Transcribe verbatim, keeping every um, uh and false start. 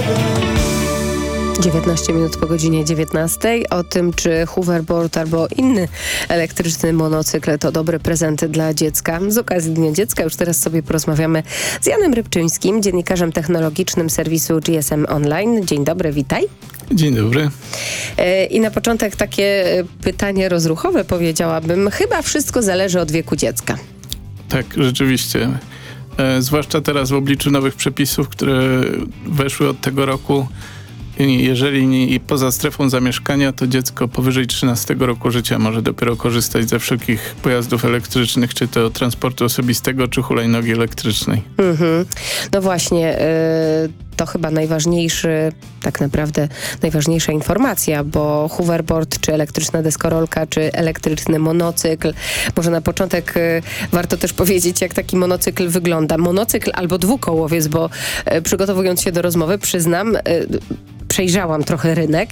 dziewiętnaście minut po godzinie dziewiętnastej. O tym, czy hoverboard albo inny elektryczny monocykl to dobry prezent dla dziecka. Z okazji Dnia Dziecka już teraz sobie porozmawiamy z Janem Rybczyńskim, dziennikarzem technologicznym serwisu G S M Online. Dzień dobry, witaj. Dzień dobry. I na początek takie pytanie rozruchowe, powiedziałabym. Chyba wszystko zależy od wieku dziecka. Tak, rzeczywiście. E, zwłaszcza teraz w obliczu nowych przepisów, które weszły od tego roku. Jeżeli nie, poza strefą zamieszkania, to dziecko powyżej trzynastego roku życia może dopiero korzystać ze wszelkich pojazdów elektrycznych, czy to transportu osobistego, czy hulajnogi elektrycznej. Mhm. No właśnie, y- to chyba najważniejszy, tak naprawdę najważniejsza informacja, bo hoverboard, czy elektryczna deskorolka, czy elektryczny monocykl. Może na początek y, warto też powiedzieć, jak taki monocykl wygląda. Monocykl albo dwukołowiec, bo y, przygotowując się do rozmowy, przyznam, y, przejrzałam trochę rynek